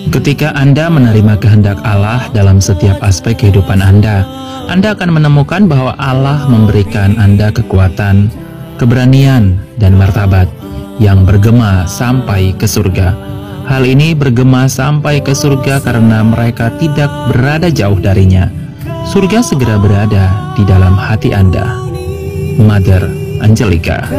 Ketika Anda menerima kehendak Allah dalam setiap aspek kehidupan Anda akan menemukan bahwa Allah memberikan Anda kekuatan, keberanian, dan martabat yang bergema sampai ke surga. Hal ini bergema sampai ke surga karena mereka tidak berada jauh darinya. Surga segera berada di dalam hati Anda. Mother Angelica.